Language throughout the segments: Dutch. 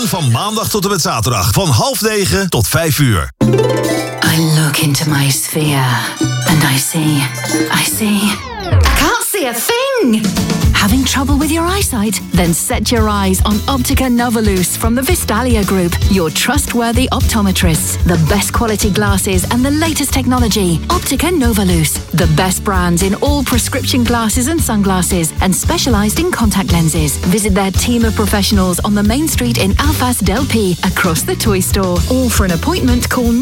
Van maandag tot en met zaterdag. Van 8:30 tot 5:00. I look into my sphere and I see. I can't see a thing! Having trouble with your eyesight? Then set your eyes on Optica Novolus from the Vistalia Group, your trustworthy optometrists. The best quality glasses and the latest technology. Optica Novolus, the best brands in all prescription glasses and sunglasses, and specialized in contact lenses. Visit their team of professionals on the main street in Alphas Del P, across the toy store. Or for an appointment, call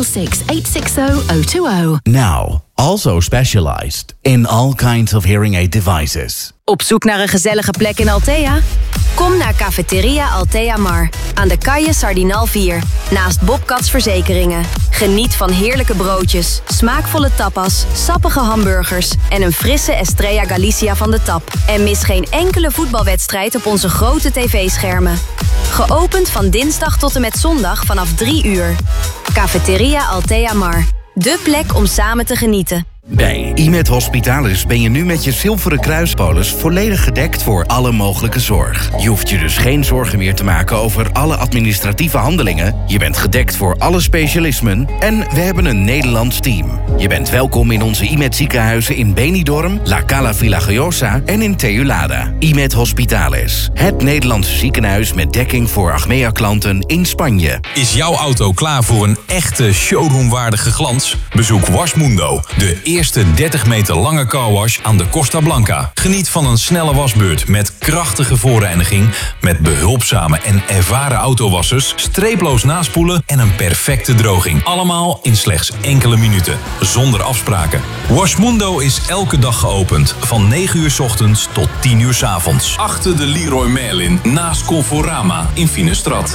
966-860-020. Now, also specialized in all kinds of hearing aid devices. Op zoek naar een gezellige plek in Althea? Kom naar Cafeteria Althea Mar aan de Calle Sardinal 4, naast Bobcats Verzekeringen. Geniet van heerlijke broodjes, smaakvolle tapas, sappige hamburgers en een frisse Estrella Galicia van de tap. En mis geen enkele voetbalwedstrijd op onze grote tv-schermen. Geopend van dinsdag tot en met zondag vanaf 3 uur. Cafeteria Althea Mar, de plek om samen te genieten. Bij IMED Hospitalis ben je nu met je zilveren kruispolis volledig gedekt voor alle mogelijke zorg. Je hoeft je dus geen zorgen meer te maken over alle administratieve handelingen. Je bent gedekt voor alle specialismen en we hebben een Nederlands team. Je bent welkom in onze IMED ziekenhuizen in Benidorm, La Cala Villajoyosa en in Teulada. IMED Hospitalis, het Nederlandse ziekenhuis met dekking voor Achmea-klanten in Spanje. Is jouw auto klaar voor een echte showroomwaardige glans? Bezoek Washmundo, de eerste 30 meter lange carwash aan de Costa Blanca. Geniet van een snelle wasbeurt met krachtige voorreiniging, met behulpzame en ervaren autowassers, streeploos naspoelen en een perfecte droging. Allemaal in slechts enkele minuten, zonder afspraken. Washmundo is elke dag geopend, van 9 uur 's ochtends tot 10 uur 's avonds. Achter de Leroy Merlin, naast Conforama in Finestrad.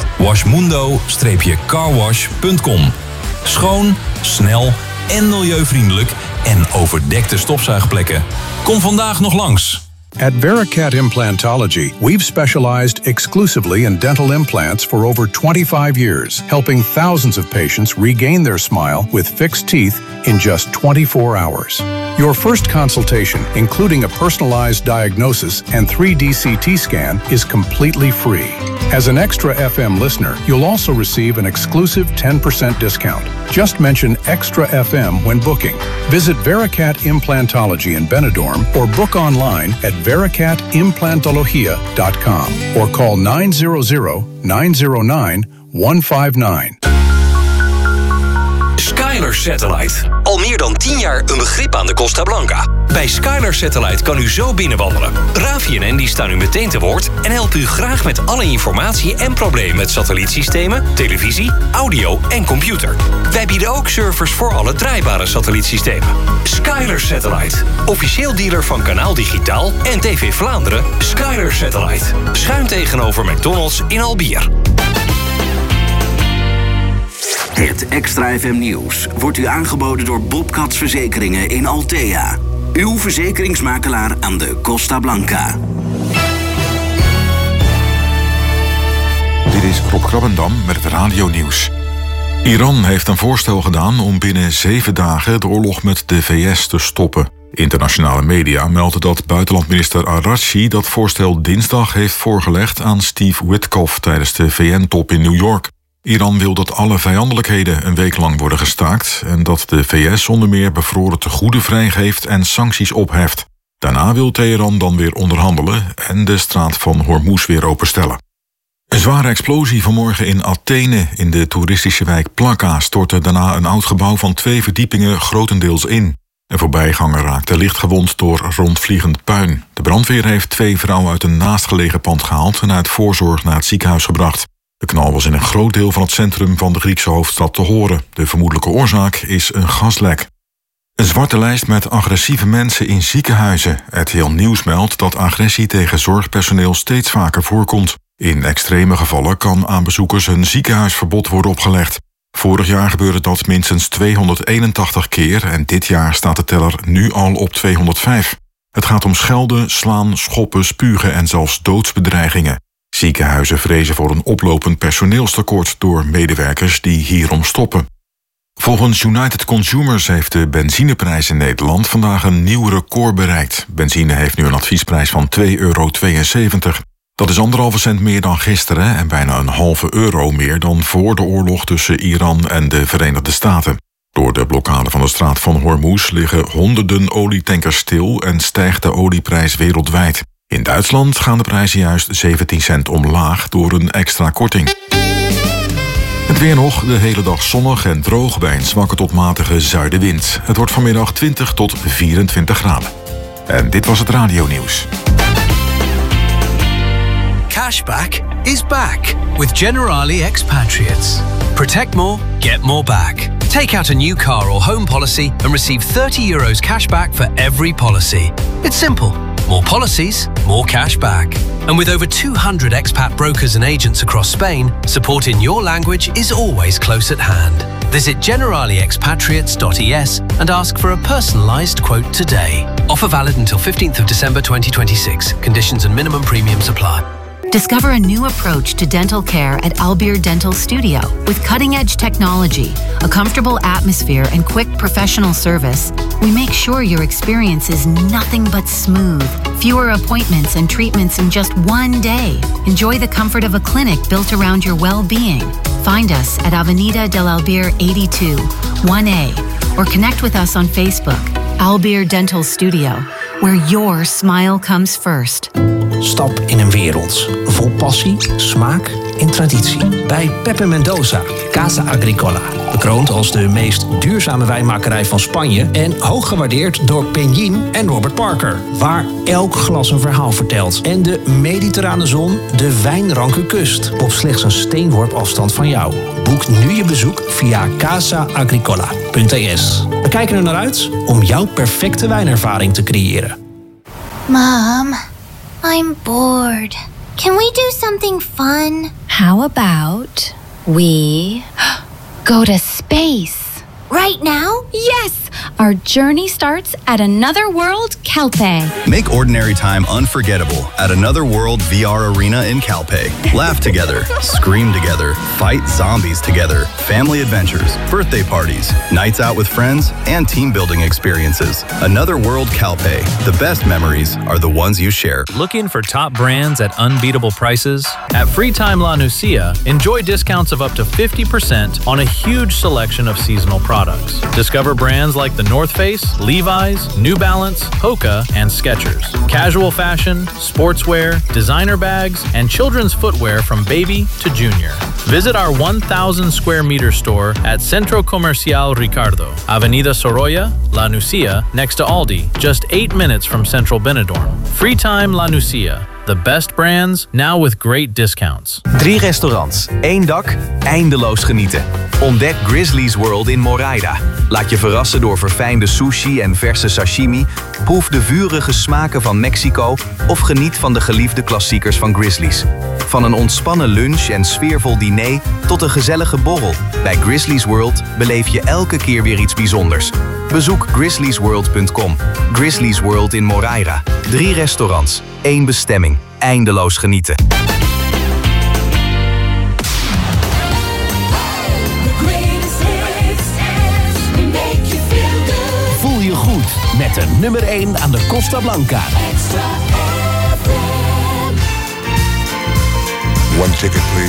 Washmundo-carwash.com. Schoon, snel en milieuvriendelijk en overdekte stofzuigplekken. Kom vandaag nog langs. At Vericat Implantology, we've specialized exclusively in dental implants for over 25 years, helping thousands of patients regain their smile with fixed teeth in just 24 hours. Your first consultation, including a personalized diagnosis and 3D CT scan, is completely free. As an Extra FM listener, you'll also receive an exclusive 10% discount. Just mention Extra FM when booking. Visit Vericat Implantology in Benidorm or book online at vericatimplantologia.com or call 900-909-159. Skyler Satellite. Al meer dan 10 jaar een begrip aan de Costa Blanca. Bij Skyler Satellite kan u zo binnenwandelen. Ravi en Andy staan u meteen te woord en helpen u graag met alle informatie en problemen met satellietsystemen, televisie, audio en computer. Wij bieden ook servers voor alle draaibare satellietsystemen. Skyler Satellite. Officieel dealer van Kanaal Digitaal en TV Vlaanderen. Skyler Satellite. Schuin tegenover McDonald's in Albier. Het Extra FM Nieuws wordt u aangeboden door Bobcats Verzekeringen in Althea. Uw verzekeringsmakelaar aan de Costa Blanca. Dit is Rob Krabbendam met het Radio-nieuws. Iran heeft een voorstel gedaan om binnen 7 dagen de oorlog met de VS te stoppen. Internationale media melden dat buitenlandminister Araghchi dat voorstel dinsdag heeft voorgelegd aan Steve Witkoff tijdens de VN-top in New York. Iran wil dat alle vijandelijkheden een week lang worden gestaakt en dat de VS onder meer bevroren tegoeden vrijgeeft en sancties opheft. Daarna wil Teheran dan weer onderhandelen en de straat van Hormuz weer openstellen. Een zware explosie vanmorgen in Athene in de toeristische wijk Plaka stortte daarna een oud gebouw van 2 verdiepingen grotendeels in. Een voorbijganger raakte licht gewond door rondvliegend puin. De brandweer heeft 2 vrouwen uit een naastgelegen pand gehaald en uit voorzorg naar het ziekenhuis gebracht. De knal was in een groot deel van het centrum van de Griekse hoofdstad te horen. De vermoedelijke oorzaak is een gaslek. Een zwarte lijst met agressieve mensen in ziekenhuizen. RTL Nieuws meldt dat agressie tegen zorgpersoneel steeds vaker voorkomt. In extreme gevallen kan aan bezoekers een ziekenhuisverbod worden opgelegd. Vorig jaar gebeurde dat minstens 281 keer en dit jaar staat de teller nu al op 205. Het gaat om schelden, slaan, schoppen, spugen en zelfs doodsbedreigingen. Ziekenhuizen vrezen voor een oplopend personeelstekort door medewerkers die hierom stoppen. Volgens United Consumers heeft de benzineprijs in Nederland vandaag een nieuw record bereikt. Benzine heeft nu een adviesprijs van €2,72. Dat is 1,5 cent meer dan gisteren en bijna €0,5 meer dan voor de oorlog tussen Iran en de Verenigde Staten. Door de blokkade van de straat van Hormuz liggen honderden olietankers stil en stijgt de olieprijs wereldwijd. In Duitsland gaan de prijzen juist 17 cent omlaag door een extra korting. Het weer nog, de hele dag zonnig en droog bij een zwakke tot matige zuidenwind. Het wordt vanmiddag 20 tot 24 graden. En dit was het radionieuws. Cashback is back with Generali Expatriates. Protect more, get more back. Take out a new car or home policy and receive €30 cashback for every policy. It's simple. More policies, more cash back. And with over 200 expat brokers and agents across Spain, support in your language is always close at hand. Visit generaliexpatriates.es and ask for a personalized quote today. Offer valid until 15th of December 2026. Conditions and minimum premiums apply. Discover a new approach to dental care at Albir Dental Studio. With cutting-edge technology, a comfortable atmosphere, and quick professional service, we make sure your experience is nothing but smooth. Fewer appointments and treatments in just one day. Enjoy the comfort of a clinic built around your well-being. Find us at Avenida del Albir 82, 1A, or connect with us on Facebook, Albir Dental Studio, where your smile comes first. Stap in een wereld vol passie, smaak en traditie. Bij Pepe Mendoza, Casa Agricola. Bekroond als de meest duurzame wijnmakerij van Spanje en hoog gewaardeerd door Peñín en Robert Parker. Waar elk glas een verhaal vertelt en de mediterrane zon de wijnranke kust. Op slechts een steenworp afstand van jou. Boek nu je bezoek via casaagricola.es. We kijken er naar uit om jouw perfecte wijnervaring te creëren. Mom, I'm bored. Can we do something fun? How about we go to space? Right now? Yes! Our journey starts at Another World Calpe. Make ordinary time unforgettable at Another World VR Arena in Calpe. Laugh together, scream together, fight zombies together, family adventures, birthday parties, nights out with friends, and team building experiences. Another World Calpe. The best memories are the ones you share. Looking for top brands at unbeatable prices? At Freetime La Nucia, enjoy discounts of up to 50% on a huge selection of seasonal products. Discover brands like the North Face, Levi's, New Balance, Hoka, and Skechers. Casual fashion, sportswear, designer bags, and children's footwear from baby to junior. Visit our 1,000 square meter store at Centro Comercial Ricardo, Avenida Sorolla, La Nucia, next to Aldi, just 8 minutes from Central Benidorm. Freetime La Nucia. The best brands, now with great discounts. 3 restaurants, 1 dak, eindeloos genieten. Ontdek Grizzly's World in Moraida. Laat je verrassen door verfijnde sushi en verse sashimi. Proef de vurige smaken van Mexico of geniet van de geliefde klassiekers van Grizzly's. Van een ontspannen lunch en sfeervol diner tot een gezellige borrel. Bij Grizzly's World beleef je elke keer weer iets bijzonders. Bezoek grizzlysworld.com. Grizzly's World in Moraida. 3 restaurants, 1 bestemming. Eindeloos genieten. Voel je goed met de nummer 1 aan de Costa Blanca. One ticket, please.